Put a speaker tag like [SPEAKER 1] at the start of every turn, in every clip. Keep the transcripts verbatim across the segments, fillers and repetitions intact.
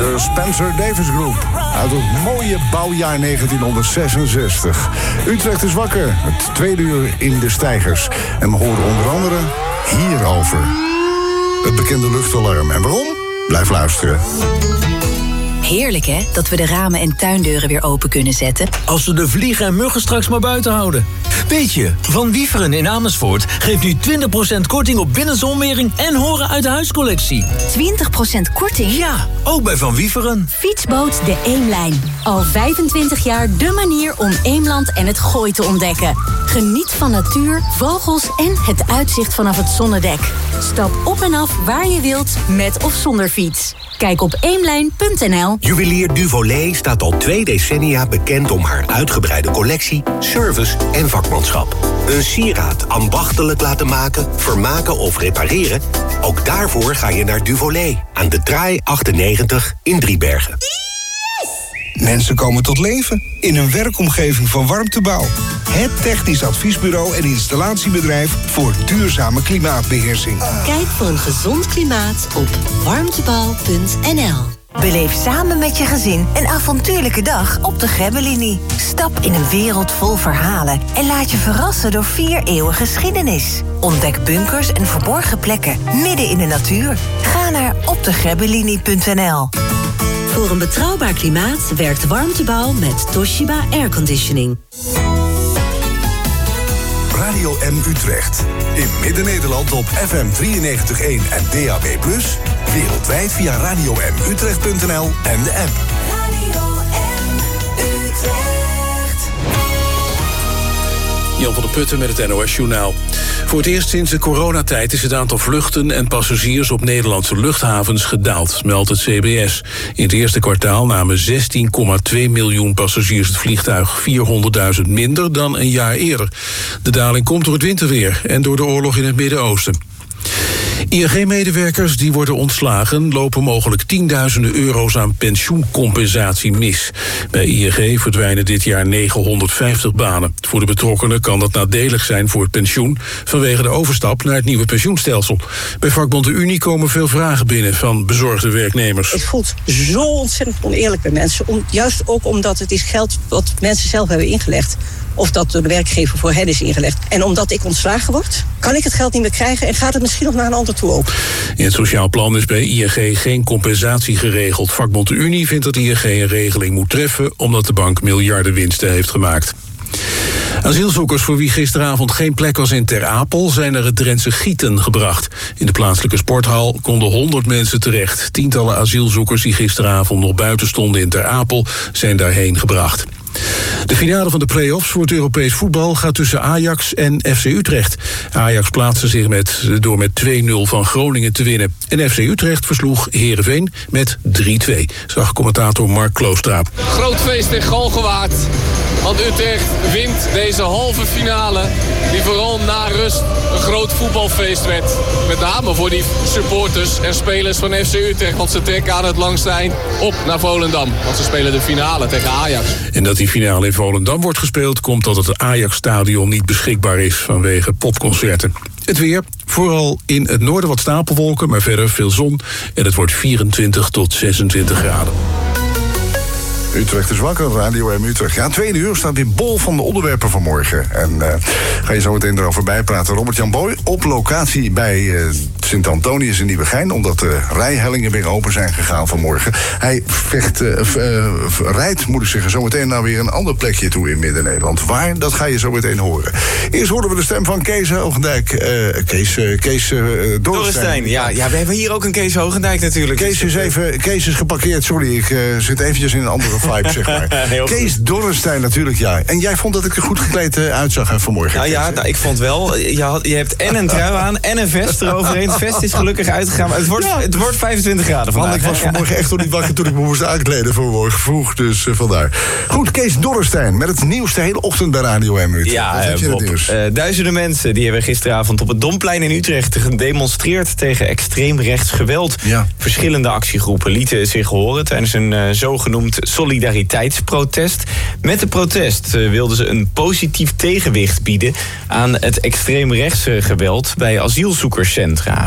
[SPEAKER 1] De Spencer Davis Group. Uit het mooie bouwjaar negentienhonderdzesenzestig. Utrecht is wakker. Het tweede uur in de steigers. En we horen onder andere hierover. Het bekende luchtalarm. En waarom? Blijf luisteren.
[SPEAKER 2] Heerlijk, hè? Dat we de ramen en tuindeuren weer open kunnen zetten.
[SPEAKER 3] Als we de vliegen en muggen straks maar buiten houden. Weet je, Van Wieferen in Amersfoort geeft nu twintig procent korting op binnenzonwering en horen uit de huiscollectie.
[SPEAKER 2] twintig procent korting?
[SPEAKER 3] Ja, ook bij Van Wieferen.
[SPEAKER 2] Fietsboot de Eemlijn. Al vijfentwintig jaar de manier om Eemland en het Gooi te ontdekken. Geniet van natuur, vogels en het uitzicht vanaf het zonnedek. Stap op en af waar je wilt, met of zonder fiets. Kijk op eemlijn punt n l.
[SPEAKER 4] Juwelier Duvolet staat al twee decennia bekend om haar uitgebreide collectie, service en vakmanschap. Een sieraad ambachtelijk laten maken, vermaken of repareren? Ook daarvoor ga je naar Duvolet aan de Draai achtennegentig in Driebergen.
[SPEAKER 5] Mensen komen tot leven in een werkomgeving van Warmtebouw. Het technisch adviesbureau en installatiebedrijf voor duurzame klimaatbeheersing.
[SPEAKER 6] Kijk voor een gezond klimaat op warmtebouw punt n l.
[SPEAKER 7] Beleef samen met je gezin een avontuurlijke dag op de Grebbelinie. Stap in een wereld vol verhalen en laat je verrassen door vier eeuwen geschiedenis. Ontdek bunkers en verborgen plekken midden in de natuur. Ga naar op de grebbelinie punt n l.
[SPEAKER 6] Voor een betrouwbaar klimaat werkt Warmtebouw met Toshiba Airconditioning.
[SPEAKER 1] Radio M Utrecht. In Midden-Nederland op F M drieënnegentig komma één en D A B plus. Wereldwijd via radio m utrecht punt n l en de app.
[SPEAKER 8] Radio M Utrecht.
[SPEAKER 9] Jan van der Putten met het N O S-journaal. Voor het eerst sinds de coronatijd is het aantal vluchten en passagiers op Nederlandse luchthavens gedaald, meldt het C B S. In het eerste kwartaal namen zestien komma twee miljoen passagiers het vliegtuig, vierhonderdduizend minder dan een jaar eerder. De daling komt door het winterweer en door de oorlog in het Midden-Oosten. I N G-medewerkers die worden ontslagen lopen mogelijk tienduizenden euro's aan pensioencompensatie mis. Bij I N G verdwijnen dit jaar negenhonderdvijftig banen. Voor de betrokkenen kan dat nadelig zijn voor het pensioen vanwege de overstap naar het nieuwe pensioenstelsel. Bij vakbond de Unie komen veel vragen binnen van bezorgde werknemers.
[SPEAKER 10] Het voelt zo ontzettend oneerlijk bij mensen. Om, juist ook omdat het is geld wat mensen zelf hebben ingelegd. Of dat door de werkgever voor hen is ingelegd. En omdat ik ontslagen word, kan ik het geld niet meer krijgen en gaat het misschien nog naar een ander toe ook.
[SPEAKER 9] In het sociaal plan is bij I N G geen compensatie geregeld. Vakbond de Unie vindt dat I N G een regeling moet treffen omdat de bank miljarden winsten heeft gemaakt. Asielzoekers voor wie gisteravond geen plek was in Ter Apel zijn naar het Drentse Gieten gebracht. In de plaatselijke sporthal konden honderd mensen terecht. Tientallen asielzoekers die gisteravond nog buiten stonden in Ter Apel zijn daarheen gebracht. De finale van de play-offs voor het Europees voetbal gaat tussen Ajax en F C Utrecht. Ajax plaatste zich met, door met twee nul van Groningen te winnen. En F C Utrecht versloeg Heerenveen met drie twee. Zag commentator Mark Kloostra.
[SPEAKER 11] Groot feest in Galgenwaard. Want Utrecht wint deze halve finale. Die vooral na rust een groot voetbalfeest werd. Met name voor die supporters en spelers van F C Utrecht. Want ze trekken aan het langste eind op naar Volendam. Want ze spelen de finale tegen Ajax.
[SPEAKER 9] En dat die finale in Volendam wordt gespeeld komt dat het Ajax-stadion niet beschikbaar is vanwege popconcerten. Het weer, vooral in het noorden wat stapelwolken, maar verder veel zon. En het wordt vierentwintig tot zesentwintig graden.
[SPEAKER 1] Utrecht is wakker, Radio M Utrecht. Ja, tweede uur staat weer bol van de onderwerpen van morgen. En uh, ga je zo meteen erover bijpraten. Robert-Jan Boy op locatie bij uh, Sint-Antonius in Nieuwegein, omdat de rijhellingen weer open zijn gegaan vanmorgen. Hij vecht, uh, uh, rijdt, moet ik zeggen, zo meteen naar weer een ander plekje toe in Midden-Nederland. Waar? Dat ga je zo meteen horen. Eerst horen we de stem van Kees Hogendijk. Uh, Kees, uh, Kees uh, Dorrestein.
[SPEAKER 12] Dorrestein, ja, ja, we hebben hier ook een Kees Hogendijk natuurlijk.
[SPEAKER 1] Kees is even, Kees is geparkeerd, sorry, ik uh, zit eventjes in een andere vibe, zeg maar. Kees Dorrestein natuurlijk, ja. En jij vond dat ik er goed gekleed uh, uitzag hè, vanmorgen.
[SPEAKER 12] Nou ja, nou, ik vond wel. Je, had, je hebt en een trui aan en een vest eroverheen. Het vest is gelukkig uitgegaan. Maar het wordt, ja. het wordt vijfentwintig graden vandaag.
[SPEAKER 1] Want ik was vanmorgen echt nog niet wakker toen ik me moest aankleden vanmorgen vroeg. Dus uh, vandaar. Goed, Kees Dorrestein met het nieuws de hele ochtend bij Radio M Utrecht.
[SPEAKER 12] Ja, uh, Bob, uh, duizenden mensen die hebben gisteravond op het Domplein in Utrecht gedemonstreerd tegen extreemrechts geweld. Ja. Verschillende actiegroepen lieten zich horen tijdens een uh, zogenoemd solidariteitsprotest. Met de protest uh, wilden ze een positief tegenwicht bieden aan het extreemrechtse geweld bij asielzoekerscentra.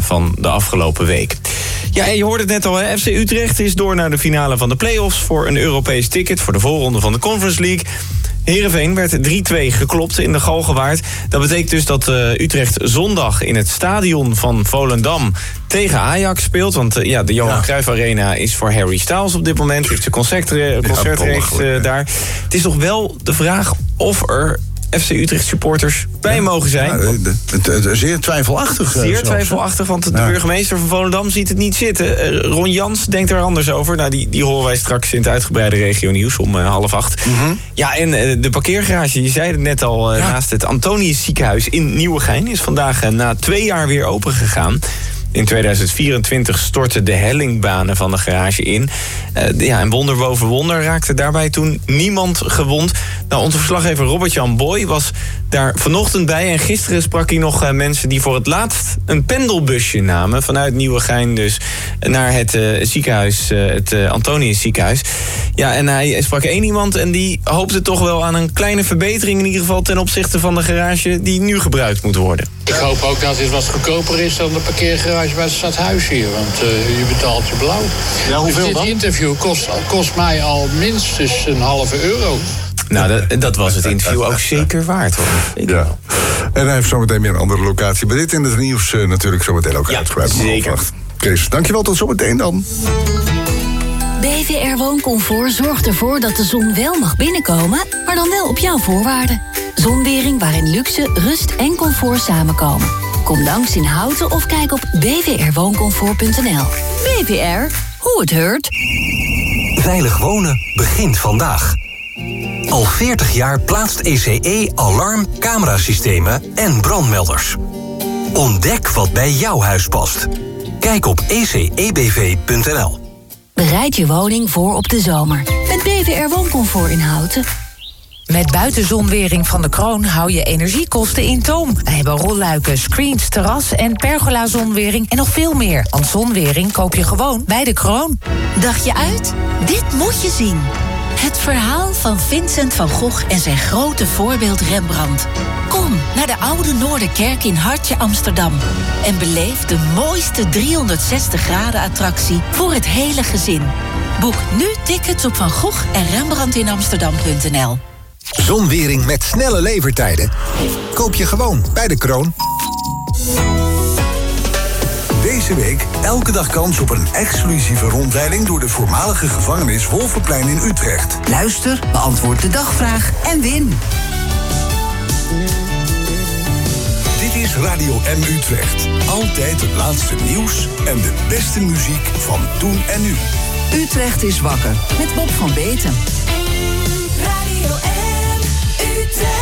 [SPEAKER 12] van de afgelopen week. Ja, en je hoorde het net al, hè? F C Utrecht is door naar de finale van de play-offs voor een Europees ticket voor de voorronde van de Conference League. Heerenveen werd drie twee geklopt in de Galgenwaard. Dat betekent dus dat uh, Utrecht zondag in het stadion van Volendam tegen Ajax speelt. Want uh, ja, de Johan ja. Cruijff Arena is voor Harry Styles op dit moment. Heeft zijn concert, concertrecht uh, daar. Het is toch wel de vraag of er F C Utrecht supporters bij ja. mogen zijn. Ja,
[SPEAKER 1] de, de, de, de, zeer twijfelachtig.
[SPEAKER 12] Zeer zelfs, twijfelachtig, want de ja. burgemeester van Volendam ziet het niet zitten. Uh, Ron Jans denkt er anders over. Nou, die, die horen wij straks in het uitgebreide regio nieuws om uh, half acht. Mm-hmm. Ja, en uh, de parkeergarage, je zei het net al, uh, ja. naast het Antonius ziekenhuis in Nieuwegein is vandaag uh, na twee jaar weer open gegaan. In tweeduizend vierentwintig stortten de hellingbanen van de garage in. Uh, ja, en wonder boven wonder raakte daarbij toen niemand gewond. Nou, onze verslaggever Robert-Jan Boy was daar vanochtend bij. En gisteren sprak hij nog uh, mensen die voor het laatst een pendelbusje namen. Vanuit Nieuwegein dus naar het uh, ziekenhuis, uh, het uh, Antonius ziekenhuis. Ja, en hij sprak één iemand en die hoopte toch wel aan een kleine verbetering. In ieder geval ten opzichte van de garage die nu gebruikt moet worden.
[SPEAKER 13] Ik hoop ook dat dit wat goedkoper is dan de parkeergarage bij het stadhuis hier. Want uh, je betaalt je blauw. Ja, hoeveel dus dit dan? Interview kost, kost mij al minstens een halve euro.
[SPEAKER 12] Nou, dat, dat was het interview ook zeker waard, hoor. Ik
[SPEAKER 1] ja. En hij heeft zometeen meer een andere locatie. Maar dit in het nieuws uh, natuurlijk zometeen ook ja, uitgebreid.
[SPEAKER 12] Zeker.
[SPEAKER 1] Kees, dankjewel, tot zometeen dan.
[SPEAKER 2] B V R Wooncomfort zorgt ervoor dat de zon wel mag binnenkomen, maar dan wel op jouw voorwaarden. Zonwering waarin luxe, rust en comfort samenkomen. Kom langs in Houten of kijk op b v r wooncomfort punt n l. B V R, hoe het heurt.
[SPEAKER 14] Veilig wonen begint vandaag. Al veertig jaar plaatst E C E alarm, camerasystemen en brandmelders. Ontdek wat bij jouw huis past. Kijk op e c e b v punt n l.
[SPEAKER 2] Bereid je woning voor op de zomer. Met B V R Wooncomfort in Houten.
[SPEAKER 15] Met buitenzonwering van de Kroon hou je energiekosten in toom. We hebben rolluiken, screens, terras en pergola-zonwering en nog veel meer. Want zonwering koop je gewoon bij de Kroon.
[SPEAKER 2] Dacht je uit? Dit moet je zien. Het verhaal van Vincent van Gogh en zijn grote voorbeeld Rembrandt. Kom naar de Oude Noorderkerk in Hartje Amsterdam. En beleef de mooiste driehonderdzestig graden attractie voor het hele gezin. Boek nu tickets op van Gogh en Rembrandt in Amsterdam punt n l.
[SPEAKER 16] Zonwering met snelle levertijden koop je gewoon bij de Kroon.
[SPEAKER 17] Deze week elke dag kans op een exclusieve rondleiding door de voormalige gevangenis Wolvenplein in Utrecht.
[SPEAKER 18] Luister, beantwoord de dagvraag en win.
[SPEAKER 17] Dit is Radio M Utrecht. Altijd het laatste nieuws en de beste muziek van toen en nu.
[SPEAKER 18] Utrecht is wakker met Bob van Beeten.
[SPEAKER 8] Radio M Utrecht.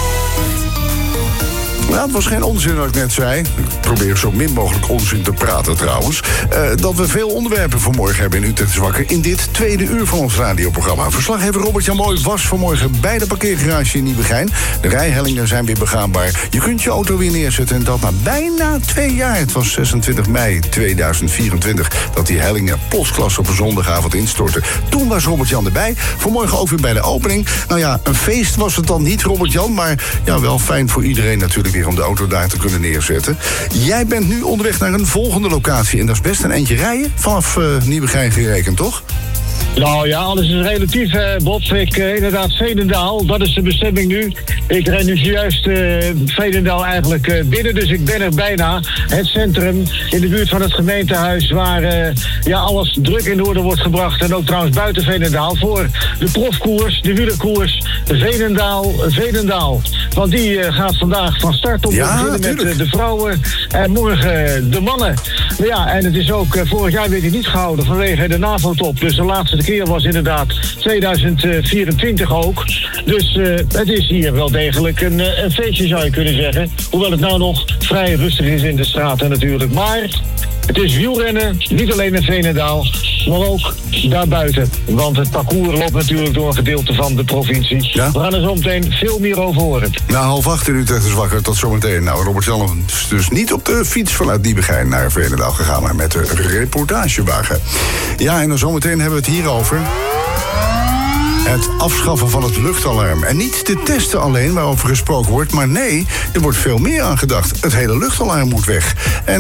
[SPEAKER 1] Nou, het was geen onzin wat ik net zei. Ik probeer zo min mogelijk onzin te praten trouwens. Uh, dat we veel onderwerpen vanmorgen hebben in Utrecht is wakker in dit tweede uur van ons radioprogramma. Verslaggever Robert-Jan Boy was vanmorgen bij de parkeergarage in Nieuwegein. De rijhellingen zijn weer begaanbaar. Je kunt je auto weer neerzetten en dat na bijna twee jaar. Het was zesentwintig mei tweeduizend vierentwintig dat die hellingen plotsklasse op een zondagavond instortten. Toen was Robert-Jan erbij. Vanmorgen ook weer bij de opening. Nou ja, een feest was het dan niet, Robert-Jan, maar ja, wel fijn voor iedereen natuurlijk weer om de auto daar te kunnen neerzetten. Jij bent nu onderweg naar een volgende locatie en dat is best een eindje rijden vanaf uh, Nieuwegein gerekend, toch?
[SPEAKER 19] Nou ja, alles is relatief, eh, Bob. Ik, uh, inderdaad, Veenendaal, dat is de bestemming nu. Ik ren nu zojuist uh, Veenendaal eigenlijk uh, binnen, dus ik ben er bijna. Het centrum in de buurt van het gemeentehuis waar uh, ja, alles druk in orde wordt gebracht. En ook trouwens buiten Veenendaal voor de profkoers, de wielerkoers, Veenendaal, Veenendaal. Want die uh, gaat vandaag van start op.
[SPEAKER 1] Ja,
[SPEAKER 19] met uh, de vrouwen en morgen uh, de mannen. Maar ja, en het is ook, uh, vorig jaar werd hij niet gehouden vanwege de NAVO-top. Dus de laatste keer was inderdaad tweeduizend vierentwintig ook. Dus uh, het is hier wel degelijk een, een feestje, zou je kunnen zeggen. Hoewel het nou nog vrij rustig is in de straten natuurlijk. Maar het is wielrennen, niet alleen in Veenendaal, maar ook daarbuiten. Want het parcours loopt natuurlijk door een gedeelte van de provincie. Ja? We gaan er zo meteen veel meer over horen.
[SPEAKER 1] Na half acht in Utrecht is wakker, tot zometeen. Nou, Robert-Jan is dus niet op de fiets vanuit Nieuwegein naar Veenendaal gegaan, maar met de reportagewagen. Ja, en dan zometeen hebben we het hier over het afschaffen van het luchtalarm. En niet de testen alleen waarover gesproken wordt, maar nee, er wordt veel meer aan gedacht. Het hele luchtalarm moet weg. En